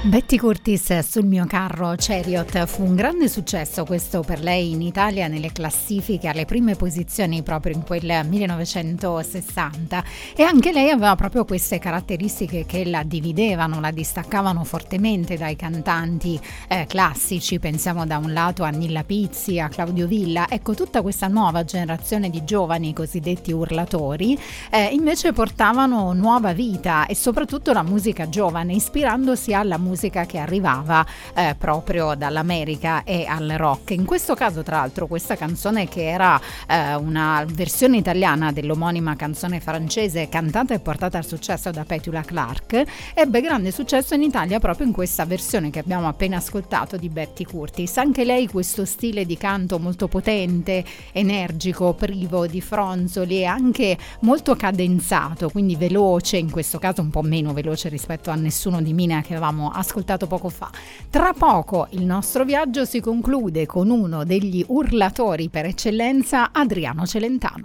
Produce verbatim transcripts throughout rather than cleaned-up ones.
Betty Curtis sul mio carro Chariot fu un grande successo questo per lei in Italia nelle classifiche alle prime posizioni proprio in quel millenovecentosessanta, e anche lei aveva proprio queste caratteristiche che la dividevano, la distaccavano fortemente dai cantanti eh, classici. Pensiamo da un lato a Nilla Pizzi, a Claudio Villa. Ecco, tutta questa nuova generazione di giovani cosiddetti urlatori eh, invece portavano nuova vita e soprattutto la musica giovane, ispirandosi alla musica che arrivava eh, proprio dall'America e al rock. In questo caso, tra l'altro, questa canzone, che era eh, una versione italiana dell'omonima canzone francese cantata e portata al successo da Petula Clark, ebbe grande successo in Italia proprio in questa versione che abbiamo appena ascoltato di Betty Curtis. Anche lei questo stile di canto molto potente, energico, privo di fronzoli e anche molto cadenzato, quindi veloce, in questo caso un po' meno veloce rispetto a Nessuno di Mina che avevamo ascoltato poco fa. Tra poco il nostro viaggio si conclude con uno degli urlatori per eccellenza, Adriano Celentano.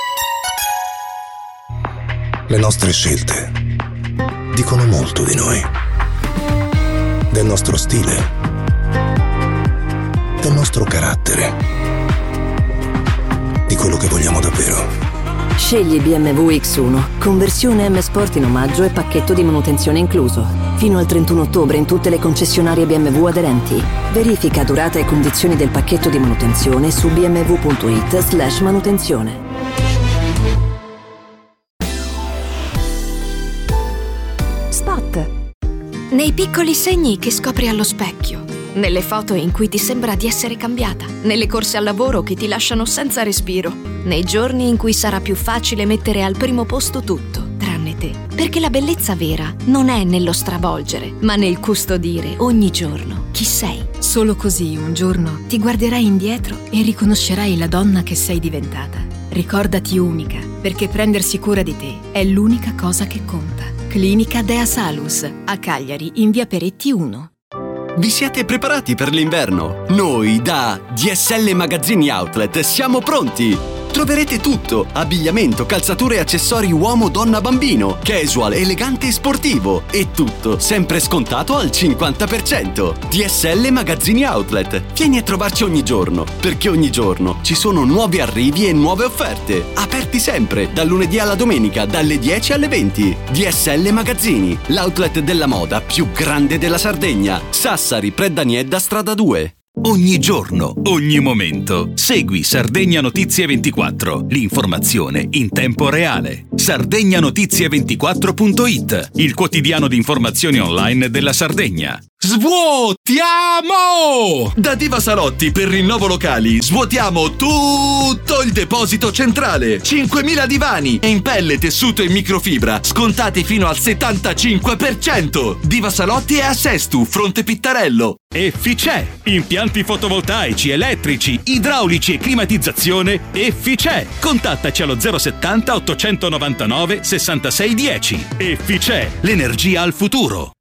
Le nostre scelte dicono molto di noi, del nostro stile, del nostro carattere, di quello che vogliamo davvero. Scegli B M W X uno, conversione M Sport in omaggio e pacchetto di manutenzione incluso. Fino al trentuno ottobre in tutte le concessionarie B M W aderenti. Verifica durata e condizioni del pacchetto di manutenzione su bmw.it slash manutenzione. Spot. Nei piccoli segni che scopri allo specchio, nelle foto in cui ti sembra di essere cambiata, nelle corse al lavoro che ti lasciano senza respiro, nei giorni in cui sarà più facile mettere al primo posto tutto, tranne te. Perché la bellezza vera non è nello stravolgere, ma nel custodire ogni giorno chi sei. Solo così un giorno ti guarderai indietro e riconoscerai la donna che sei diventata. Ricordati unica, perché prendersi cura di te è l'unica cosa che conta. Clinica Dea Salus, a Cagliari, in via Peretti uno. Vi siete preparati per l'inverno? Noi da D S L Magazzini Outlet siamo pronti! Troverete tutto: abbigliamento, calzature e accessori uomo, donna, bambino, casual, elegante e sportivo, e tutto sempre scontato al cinquanta per cento. D S L Magazzini Outlet. Vieni a trovarci ogni giorno, perché ogni giorno ci sono nuovi arrivi e nuove offerte. Aperti sempre, dal lunedì alla domenica, dalle dieci alle venti. D S L Magazzini, l'outlet della moda più grande della Sardegna. Sassari, Preddaniedda, strada due. Ogni giorno, ogni momento. Segui Sardegna Notizie ventiquattro, l'informazione in tempo reale. sardegna notizie ventiquattro punto it, il quotidiano di informazioni online della Sardegna. Svuotiamo! Da Diva Salotti per rinnovo locali svuotiamo tutto il deposito centrale. cinquemila divani in pelle, tessuto e microfibra scontati fino al settantacinque per cento. Diva Salotti è a Sestu, Fronte Pittarello. Efficè, impianti fotovoltaici, elettrici, idraulici e climatizzazione. Efficè. Contattaci allo zero settanta ottocentonovantanove sessantasei dieci. Efficè, l'energia al futuro.